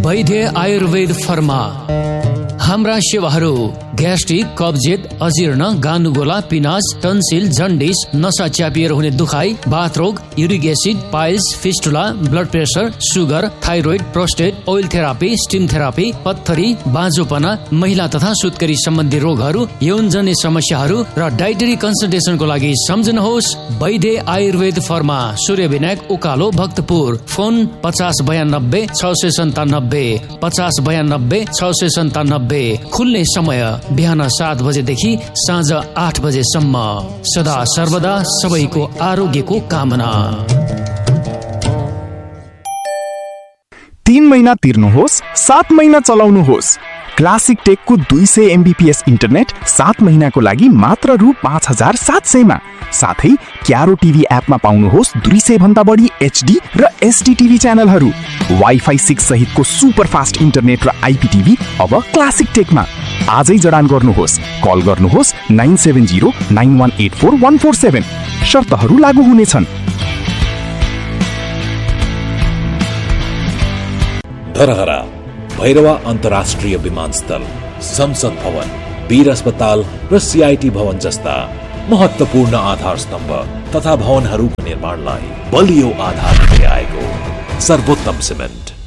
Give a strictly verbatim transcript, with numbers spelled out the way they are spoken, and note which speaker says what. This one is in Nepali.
Speaker 1: वैद्य आयुर्वेद फर्मा। हाम्रा सेवाहरू ग्यास्ट्रिक, कब्जियत, अजीर्ण, गानुगोला, पिनास, टन्सिल, जन्डिस, नसा च्यापिएर हुने दुखाइ, बाथरोग, uric acid, piles, fistula, blood pressure, sugar, thyroid, prostate, oil therapy, steam therapy, पत्थरी, बाँझोपना, महिला तथा सुत्केरी सम्बन्धी रोगहरू, यौनजन्य समस्याहरू र डाइटरी कन्सल्टेसनको लागि सम्झनुहोस् वैद्य आयुर्वेद फर्मा, सूर्य विनायक, उकालो, भक्तपुर। फोन पचास बयानब्बे छ सय सन्तानब्बे पचास बयानब्बे छ सय सन्तानब्बे। खुल्ने समय बिहान सात बजेदेखि साँझ आठ बजेसम्म। सदा सर्वदा सबैको आरोग्यको कामना।
Speaker 2: तीन महिना तिर्नुहोस्, सात महिना चलाउनुहोस्। क्लासिक टेकको दुई सय एमबीपीएस इन्टरनेट सात महिनाको लागि मात्र रु पाँच हजार सात सयमा। साथै क्यारो टिभी एपमा पाउनुहोस् दुई सय भन्दा बढी एचडी र एसडी टिभी च्यानलहरू। वाइफाई सिक्स सहितको सुपर फास्ट इन्टरनेट र आइपीटिभी अब क्लासिक टेकमा। आजै जडान गर्नुहोस्। कल गर्नुहोस् nine seven zero nine one eight four one four seven. शर्तहरू लागू हुनेछन्।
Speaker 3: धरहरा, भैरवा अन्तर्राष्ट्रिय विमानस्थल, संसद भवन, वीर अस्पताल र सीआईटी भवन जस्ता महत्वपूर्ण आधार स्तम्भ तथा भवनहरूको निर्माणलाई बलियो आधार दिँदै आएको सर्वोत्तम सिमेन्ट